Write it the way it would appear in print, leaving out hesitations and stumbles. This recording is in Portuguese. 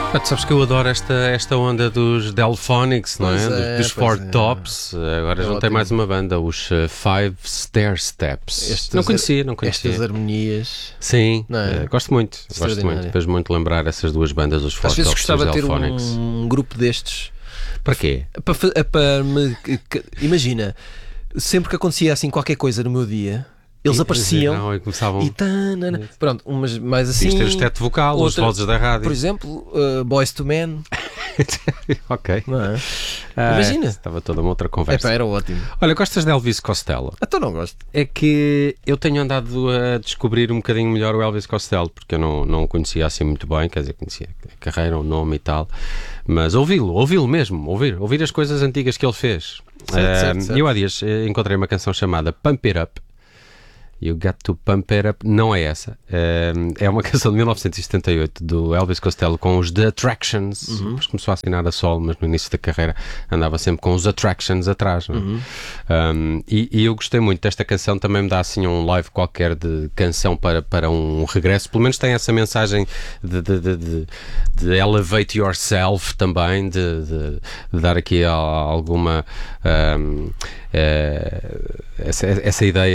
Tu sabes que eu adoro esta onda dos Delphonics, não é? Dos Four Tops. Agora juntei mais uma banda, os Five Stair Steps. Não conhecia. Estas harmonias. Sim, é? Gosto muito. Fez muito lembrar essas duas bandas, os Four Tops e os gostava de ter Delphonics. um grupo destes. Para quê? Imagina, sempre que acontecia assim qualquer coisa no meu dia, eles apareciam e começavam... Pronto, umas mais assim. Isto ter o estético vocal, os vozes da rádio. Por exemplo, Boyz II Men. Ok. Não é? Imagina. Estava toda uma outra conversa. Era ótimo. Olha, gostas de Elvis Costello? Então não gosto. É que eu tenho andado a descobrir um bocadinho melhor o Elvis Costello, porque eu não o conhecia assim muito bem, quer dizer, conhecia a carreira, o nome e tal, mas ouvi-lo mesmo, ouvir as coisas antigas que ele fez. Certo. Eu há dias encontrei uma canção chamada Pump It Up. You Got to Pump It Up, não é essa. É uma canção de 1978 do Elvis Costello com os The Attractions. Depois começou a assinar a solo, mas no início da carreira andava sempre com os Attractions atrás. Não é? E eu gostei muito desta canção. Também me dá assim um live qualquer de canção para um regresso. Pelo menos tem essa mensagem de elevate yourself também, de dar aqui alguma essa ideia